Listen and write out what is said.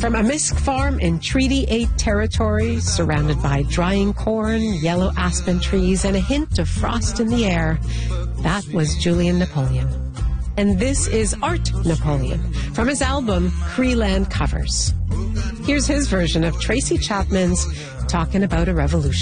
From a Misk farm in Treaty 8 territory, surrounded by drying corn, yellow aspen trees, and a hint of frost in the air, that was Julian Napoleon. And this is Art Napoleon from his album Creeland Covers. Here's his version of Tracy Chapman's Talking About a Revolution.